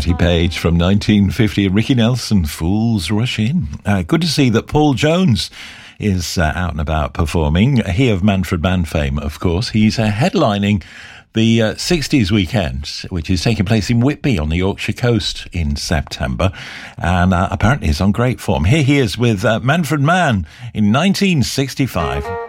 Matty Page from 1950, Ricky Nelson, Fools Rush In. Good to see that Paul Jones is out and about performing. He of Manfred Mann fame, of course. He's headlining the 60s weekend, which is taking place in Whitby on the Yorkshire coast in September. And apparently he's on great form. Here he is with Manfred Mann in 1965.